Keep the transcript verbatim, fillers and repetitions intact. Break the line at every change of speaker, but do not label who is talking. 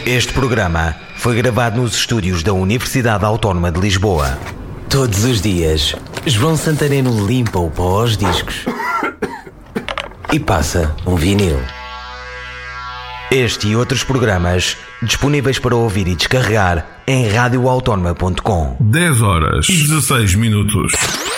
Este programa foi gravado nos estúdios da Universidade Autónoma de Lisboa. Todos os dias, João Santareno limpa o pó aos discos e passa um vinil. Este e outros programas disponíveis para ouvir e descarregar em rádio autónoma ponto com.
dez horas e dezasseis minutos.